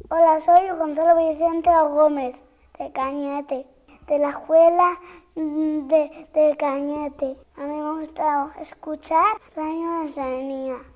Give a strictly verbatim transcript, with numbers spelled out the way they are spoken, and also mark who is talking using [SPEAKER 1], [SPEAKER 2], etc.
[SPEAKER 1] Hola, soy Gonzalo Vicente Gómez, de Cañete, de la escuela de, de Cañete. A mí me gusta escuchar Radio Oceanía.